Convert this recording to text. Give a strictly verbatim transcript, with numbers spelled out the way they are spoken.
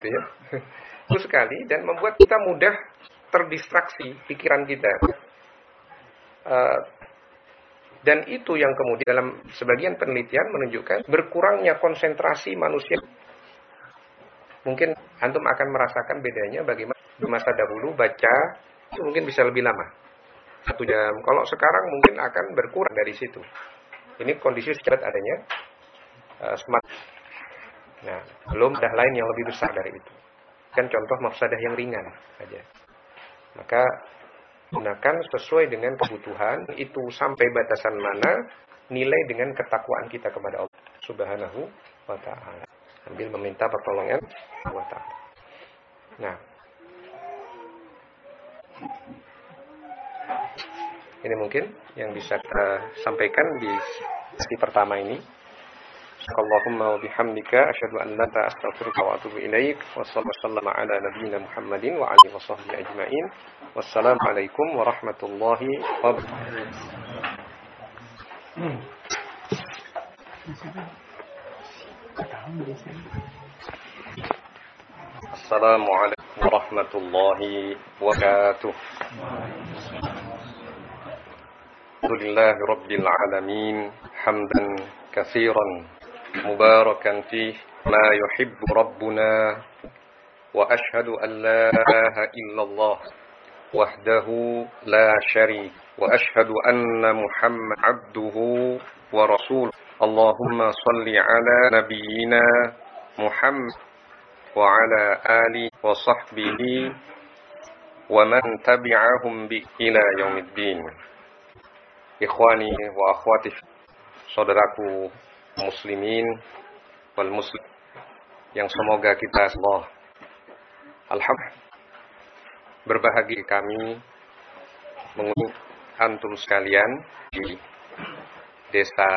gitu ya. Itu sekali, dan membuat kita mudah terdistraksi pikiran kita. Uh, dan itu yang kemudian dalam sebagian penelitian menunjukkan berkurangnya konsentrasi manusia. Mungkin antum akan merasakan bedanya bagaimana di masa dahulu baca itu mungkin bisa lebih lama, satu jam. Kalau sekarang mungkin akan berkurang dari situ. Ini kondisi sejak adanya uh, smart. Nah, belum ada lain yang lebih besar dari itu. Kan contoh mafsadah yang ringan saja. Maka gunakan sesuai dengan kebutuhan itu, sampai batasan mana nilai dengan ketakwaan kita kepada Allah Subhanahu wa ta'ala, sambil meminta pertolongan Allah ta'ala. Nah, ini mungkin yang bisa kita sampaikan di sesi pertama ini. Allahumma wa bihamdika asyhadu an la ilaha illa anta astaghfiruka wa atubu ilaik. Wassallallahu ala nabiyyina Muhammadin wa alihi washabbihi ajmain. Wassalamu alaikum warahmatullahi wabarakatuh. Assalamualaikum warahmatullahi wabarakatuh. Alhamdulillahi rabbil alamin, hamdan katsiran mubarakan fih ma yuhibbu rabbuna, wa ashhadu an la ilaha illallah wahdahu la syarika, wa ashhadu anna Muhammad abduhu wa rasuluh. Allahumma salli ala nabiyyina Muhammad wa ala ali wa sahbihi wa man tabi'ahum bi ila yaumiddin. Ikhwani wa akhwati, saudaraku muslimin wal muslim yang semoga kita semua alhamdulillah berbahagia, kami mengundang antum sekalian di desa